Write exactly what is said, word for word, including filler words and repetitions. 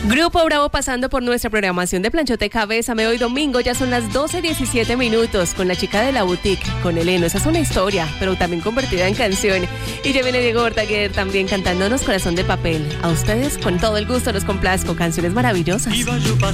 Grupo Bravo pasando por nuestra programación de Planchoteca Bésame hoy domingo, ya son las doce diecisiete minutos, con la chica de la boutique, con Eleno. Esa es una historia, pero también convertida en canción. Y ya viene Diego Ortaguer también cantándonos Corazón de Papel. A ustedes con todo el gusto los complazco, canciones maravillosas. Iba yo pasando